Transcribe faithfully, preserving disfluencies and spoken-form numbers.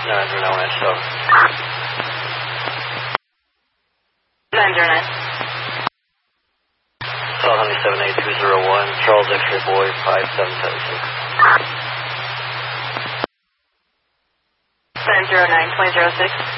nine zero nine, seven. nine zero nine. South Honey seven eight two zero one, Charles X-ray boy, five seven seven six. nine zero nine, twenty zero six.